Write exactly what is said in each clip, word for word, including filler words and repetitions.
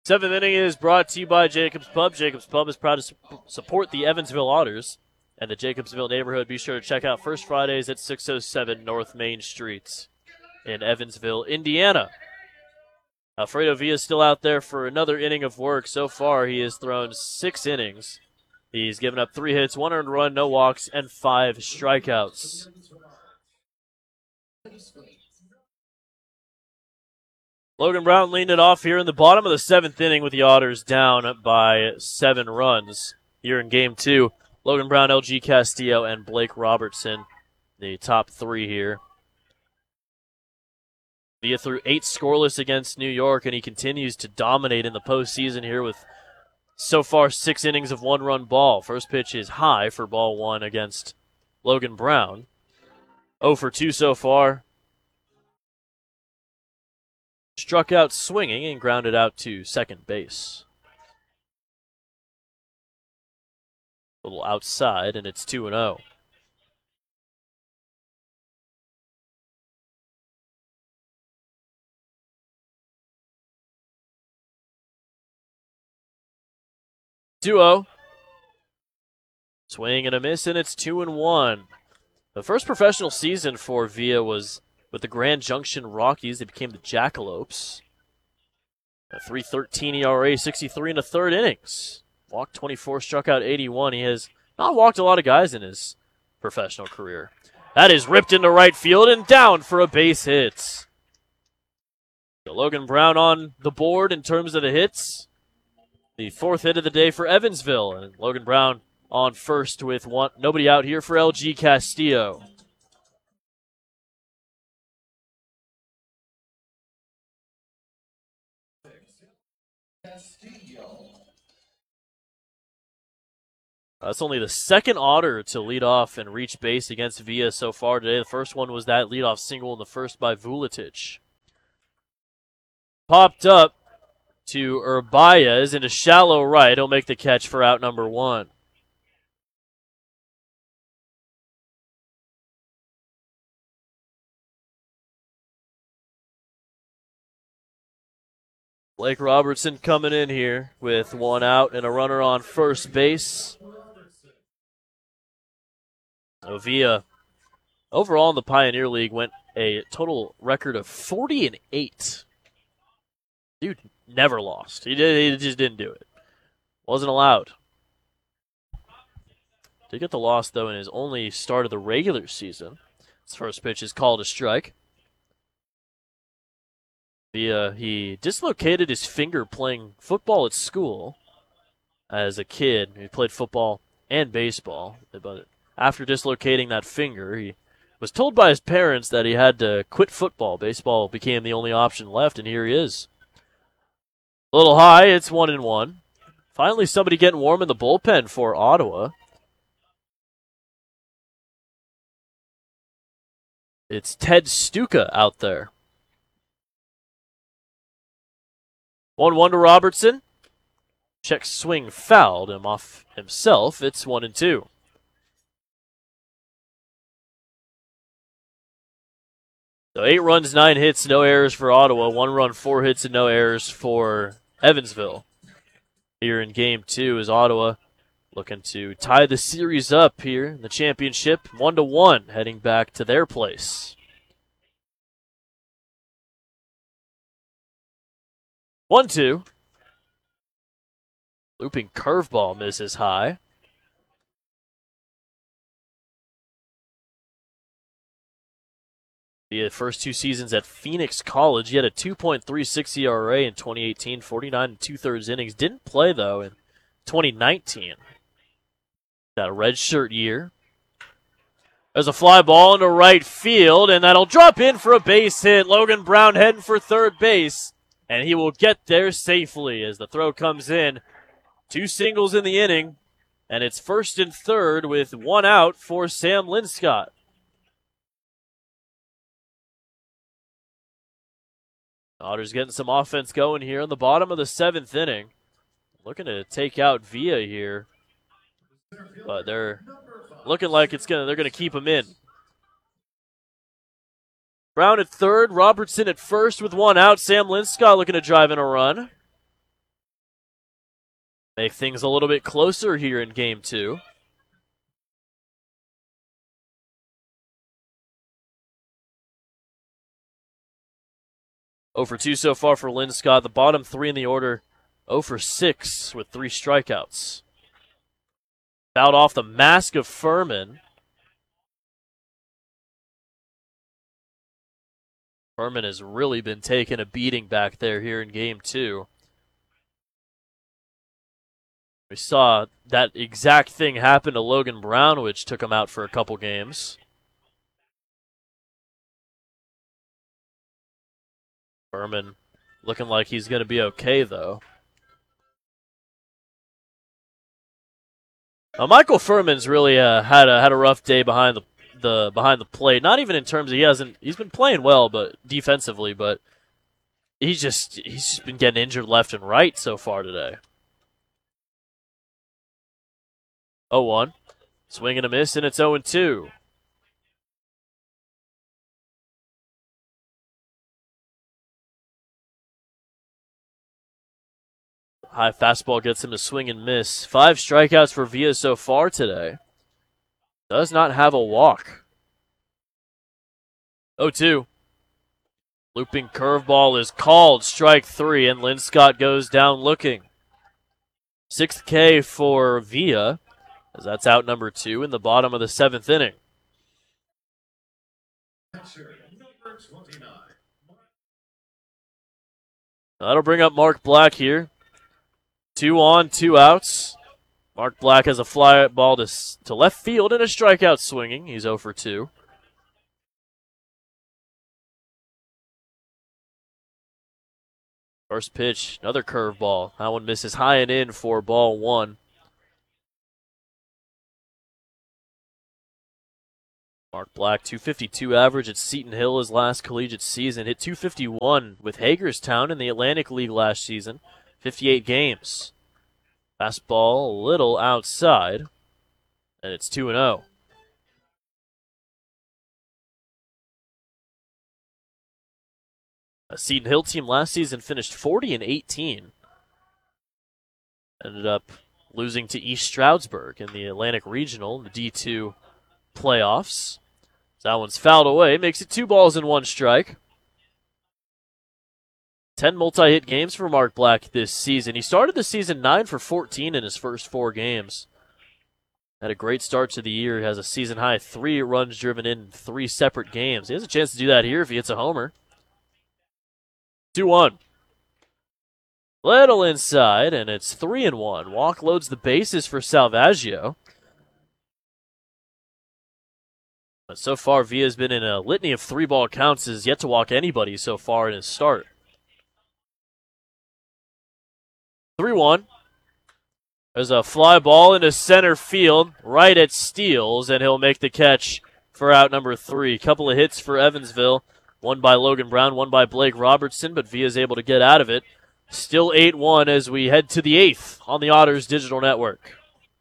Seventh inning is brought to you by Jacobs Pub. Jacobs Pub is proud to su- support the Evansville Otters and the Jacobsville neighborhood. Be sure to check out First Fridays at six oh seven North Main Street in Evansville, Indiana. Alfredo Villa is still out there for another inning of work. So far, he has thrown six innings. He's given up three hits, one earned run, no walks, and five strikeouts. Logan Brown leaned it off here in the bottom of the seventh inning with the Otters down by seven runs. Here in game two, Logan Brown, L G Castillo, and Blake Robertson, the top three here. Villa threw eight scoreless against New York, and he continues to dominate in the postseason here with so far six innings of one-run ball. First pitch is high for ball one against Logan Brown. oh for two so far. Struck out swinging and grounded out to second base. A little outside, and it's two and oh. two oh. Swing and a miss, and it's two and one. The first professional season for Villa was with the Grand Junction Rockies. They became the Jackalopes. A three thirteen E R A, sixty-three and a third innings. Walked twenty-four, struck out eighty-one. He has not walked a lot of guys in his professional career. That is ripped into right field and down for a base hit. So Logan Brown on the board in terms of the hits. The fourth hit of the day for Evansville. And Logan Brown on first with one, nobody out here for L G Castillo. That's only the second Otter to lead off and reach base against Villa so far today. The first one was that leadoff single in the first by Vuletic. Popped up to Urbaez into shallow right. He'll make the catch for out number one. Blake Robertson coming in here with one out and a runner on first base. Villa, overall in the Pioneer League, went a total record of forty and eight. Dude never lost. He did. He just didn't do it. Wasn't allowed. Did get the loss, though, in his only start of the regular season. His first pitch is called a strike. Villa, he dislocated his finger playing football at school as a kid. He played football and baseball, but after dislocating that finger, he was told by his parents that he had to quit football. Baseball became the only option left, and here he is. A little high, it's one and one. Finally, somebody getting warm in the bullpen for Ottawa. It's Ted Stuka out there. one one to Robertson. Check swing fouled him off himself. It's one and two. So eight runs, nine hits, no errors for Ottawa. One run, four hits, and no errors for Evansville. Here in game two is Ottawa looking to tie the series up here in the championship. One to one, heading back to their place. One two. Looping curveball misses high. The first two seasons at Phoenix College, he had a two point three six E R A in twenty eighteen, forty-nine and two-thirds innings. Didn't play, though, in twenty nineteen. That a redshirt year. There's a fly ball into right field, and that'll drop in for a base hit. Logan Brown heading for third base, and he will get there safely as the throw comes in. Two singles in the inning, and it's first and third with one out for Sam Linscott. Otters getting some offense going here in the bottom of the seventh inning. Looking to take out Villa here, but they're looking like it's gonna they're gonna keep him in. Brown at third, Robertson at first with one out. Sam Linscott looking to drive in a run. make things a little bit closer here in game two. oh for two so far for Linscott. The bottom three in the order, oh for six with three strikeouts. Fouled off the mask of Furman. Furman has really been taking a beating back there here in game two. We saw that exact thing happen to Logan Brown, which took him out for a couple games. Furman looking like he's going to be okay, though. Now, Michael Furman's really uh, had a had a rough day behind the the behind the plate. Not even in terms of he hasn't he's been playing well, but defensively, but he's just he's just been getting injured left and right so far today. oh one. Swing and a miss, and it's oh and two. High fastball gets him to swing and miss. Five strikeouts for Villa so far today. Does not have a walk. oh two. Looping curveball is called. Strike three, and Linscott goes down looking. Sixth K for Villa, as that's out number two in the bottom of the seventh inning. That'll bring up Mark Black here. Two on, two outs. Mark Black has a fly ball to, to left field and a strikeout swinging. He's oh for two. First pitch, another curveball. That one misses high and in for ball one. Mark Black, two fifty-two average at Seton Hill his last collegiate season. Hit two fifty-one with Hagerstown in the Atlantic League last season. fifty-eight games. Fastball a little outside, and it's two and oh. A Seton Hill team last season finished forty and eighteen. Ended up losing to East Stroudsburg in the Atlantic Regional in the D two playoffs. That one's fouled away. Makes it two balls and one strike. ten multi-hit games for Mark Black this season. He started the season nine for fourteen in his first four games. Had a great start to the year. He has a season-high three runs driven in three separate games. He has a chance to do that here if he hits a homer. two one. Little inside, and it's three and one. Walk loads the bases for Salvaggio. But so far, Villa's been in a litany of three-ball counts. Has yet to walk anybody so far in his start. three one. There's a fly ball into center field, right at Steels, and he'll make the catch for out number three. Couple of hits for Evansville. One by Logan Brown, one by Blake Robertson, but Villa's able to get out of it. Still eight one as we head to the eighth on the Otters Digital Network.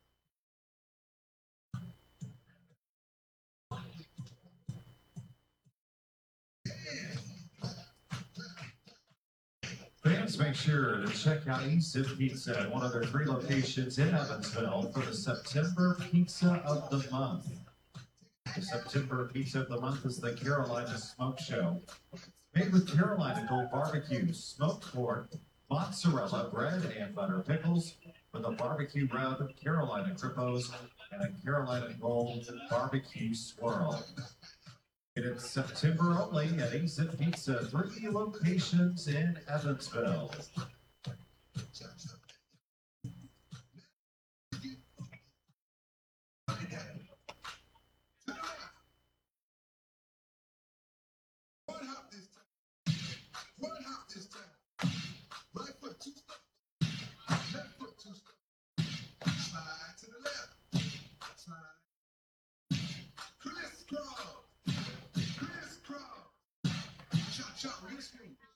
Fans, make sure to check out Easton Pizza at one of their three locations in Evansville for the September Pizza of the Month. The September Pizza of the Month is the Carolina Smoke Show. Made with Carolina Gold Barbecue, smoked pork, mozzarella, bread, and butter pickles with a barbecue rub, Carolina Crippos, and a Carolina Gold Barbecue Swirl. It's September only at Easton Pizza, three locations in Evansville.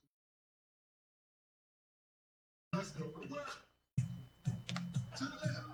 Let's go for work. To the left.